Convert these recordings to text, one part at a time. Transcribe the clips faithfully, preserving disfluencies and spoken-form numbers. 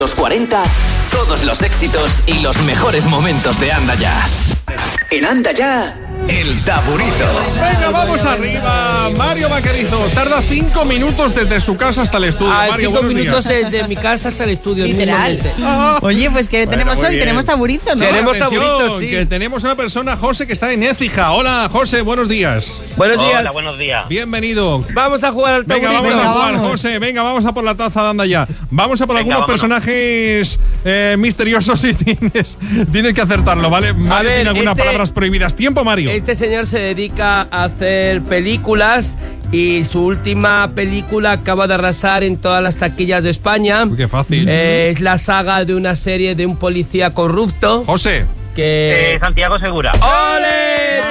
Los cuarenta, todos los éxitos y los mejores momentos de Anda Ya. En Anda Ya, El Taburito. Venga, vamos arriba. Mario Vaquerizo tarda cinco minutos desde su casa hasta el estudio. Ah, Mario, cinco minutos días. desde mi casa hasta el estudio. Literal. Ah. Oye, pues que Bueno, tenemos muy hoy, bien. tenemos taburizo, ¿no? Tenemos Atención, taburitos, sí. que tenemos una persona, José, que está en Écija. Hola, José, buenos días. Buenos días. Hola, buenos días. Bienvenido. Vamos a jugar al Venga, taburito. vamos a Venga, jugar, vamos. José. Venga, vamos a por la taza de Anda Ya. Vamos a por Venga, algunos vámonos. personajes eh, misteriosos y tienes, tienes que acertarlo, ¿vale? Mario ver, tiene algunas este- palabras prohibidas. Tiempo, Mario. Este señor se dedica a hacer películas y su última película acaba de arrasar en todas las taquillas de España. Uy, qué fácil. Eh, es la saga de una serie de un policía corrupto José. que... Eh, Santiago Segura. ¡Ole!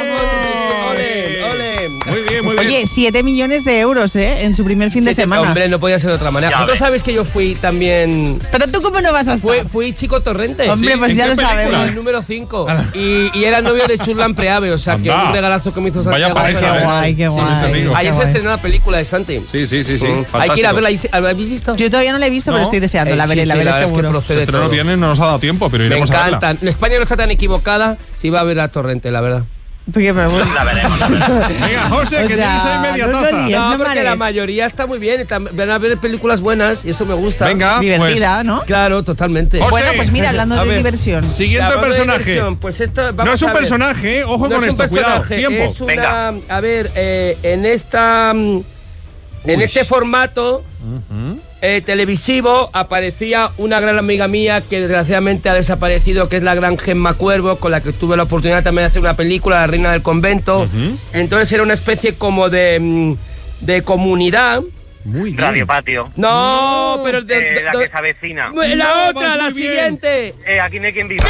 ¡Ole! ¡Ole! Muy bien, muy bien. Oye, siete millones de euros, ¿eh? En su primer fin de Sí, semana. Hombre, no podía ser de otra manera. Ya Vosotros ves. sabéis que yo fui también... Pero tú, ¿cómo no vas a estar? Fui, fui Chico Torrente. Hombre, Sí, pues ¿en ya qué lo película? El sabemos. número cinco. Ala. Y, y era novio de Churlan Preave, o sea que Anda. un regalazo que me hizo Vaya Santiago. pareja, Segura. ¿eh? Guay, qué Sí, guay. sí, te digo. Ayer qué se guay. estrenó la película de Santi. Sí, sí, sí, sí. Mm. Hay Fantástico. que ir a verla. ¿La habéis visto? Yo todavía no la he visto, ¿No? pero estoy deseando. La Eh, veré, sí, la sí, veré verdad es que seguro. procede Pero no todo. viene, no nos ha dado tiempo, pero Me iremos a verla. encantan. En España no está tan equivocada si va a ver la Torrente, la verdad. Porque, pero bueno. La veremos, la veremos. Venga, José, O que sea, tenéis ahí media no os taza. lo líes. No, no porque la mares. mayoría está muy bien. Tam- Van a ver películas buenas y eso me gusta. Venga, pues. Divertida, ¿no? Claro, totalmente. José. Bueno, pues mira, hablando A de ver. diversión. Siguiente Hablando de personaje. diversión, pues esto, vamos No es un a ver. personaje, ¿eh? Ojo No con es un esto, cuidado. personaje, Tiempo. Es una, Venga. a ver, eh, en esta, mm, en Uy. este formato eh, televisivo aparecía una gran amiga mía que desgraciadamente ha desaparecido, que es la gran Gemma Cuervo, con la que tuve la oportunidad también de hacer una película, La Reina del Convento. Entonces era una especie como de, mm, de comunidad. Muy bien. Radio Patio. No, No, pero de- Eh, de- la de- que se avecina. la No, otra, vas la muy bien. siguiente. Eh, aquí no hay quien viva.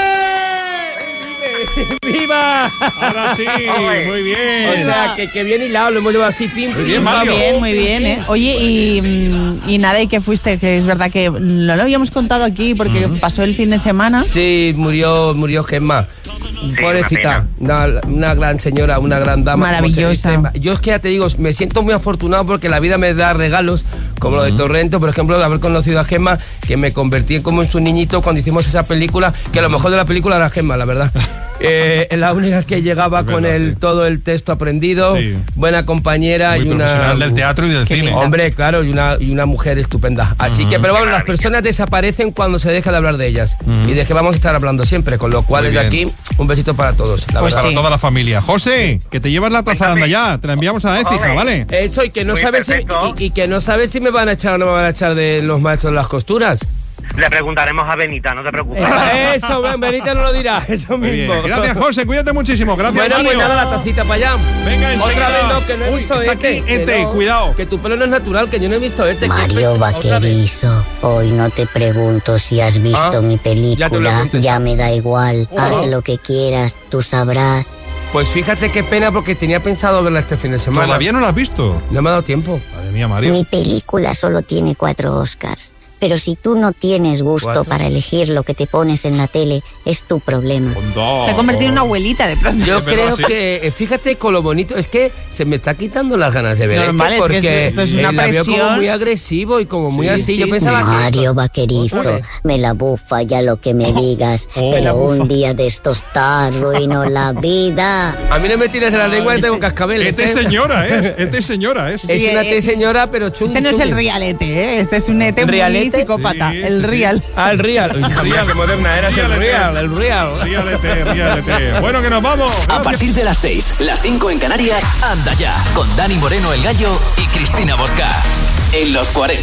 ¡Viva! Ahora sí, muy bien. O sea, que, que bien hilado, lo hemos llevado así, pim, Muy pim, bien, pam, Mario. Muy pum, bien, muy pim, bien, pim. ¿eh? Oye, y, mm, y nada, y que fuiste, que es verdad que no lo habíamos contado aquí porque pasó el fin de semana. Sí, murió, murió Gemma. Pobrecita, una, una gran señora, una gran dama. como se Maravillosa. dice. Yo es que ya te digo, me siento muy afortunado porque la vida me da regalos, como lo de Torrento, por ejemplo, de haber conocido a Gemma, que me convertí como en su niñito cuando hicimos esa película, que lo mejor de la película era Gemma, la verdad. Eh, es la única que llegaba Es con verdad, el, sí. todo el texto aprendido, Sí. buena compañera Muy y una... profesional del teatro y del Qué cine. linda. Hombre, claro, y una, y una mujer estupenda. Así que, pero vamos, Qué las maravilla. personas desaparecen cuando se deja de hablar de ellas. Y de que vamos a estar hablando siempre, con lo cual Muy desde bien. aquí, un besito para todos. La Pues verdad. Para sí. toda la familia. José, que te llevas la taza de Anda Ya. Te la enviamos a Écija, Ole. ¿vale? Eso, y que no Muy sabes si, perfecto. y, y que no sabes si me van a echar o no me van a echar de los maestros de las costuras. Le preguntaremos a Benita, no te preocupes. Eso, ven, Benita no lo dirá, eso Muy mismo. bien. Gracias, José. Cuídate muchísimo. Gracias, Bueno, pues Mario. nada, la tacita para allá. Venga, enseguida. Otra vez no, que no he Uy, visto está este. aquí, que este, no, cuidado. Que tu pelo no es natural, que yo no he visto este. que Mario otra vez. Vaquerizo, hoy no te pregunto si has visto Ah, mi ya te lo he película, contestado. ya me da igual, Oh. haz lo que quieras, tú sabrás. Pues fíjate qué pena porque tenía pensado verla este fin de semana. Todavía no la has visto. No me ha dado tiempo. Madre mía, Mario. Mi película solo tiene cuatro Oscars, pero si tú no tienes gusto ¿Cuatro? para elegir lo que te pones en la tele, es tu problema. Con dos. Se ha convertido en una abuelita de pronto. Yo Es verdad, creo sí. que, eh, fíjate con lo bonito, es que se me está quitando las ganas de ver Normal, esto, es que porque esto es una eh, la veo como presión. muy agresivo y como muy Sí, así. sí, Yo sí. pensaba que... Mario Vaquerizo, Hombre. me la bufa ya lo que me digas, Oh. pero un día de estos te arruino la vida. A mí no me tires de la lengua que tengo cascabeles. Este es ¿eh? señora, ¿eh? Este es señora, ¿eh? Es Sí, una eh, T señora, pero chungi. Este no es el chungi. realete, ¿eh? Este es un ete muy ¿Realete? psicópata. Sí, el sí, sí. real. Ah, el real. Uy, hija mía, qué moderna eras, el Ríalete. real, el real. Ríalete, ríalete. Bueno, que nos vamos. A Gracias. partir de las seis, las cinco en Canarias, Anda Ya, con Dani Moreno el Gallo y Cristina Bosca. En los cuarenta.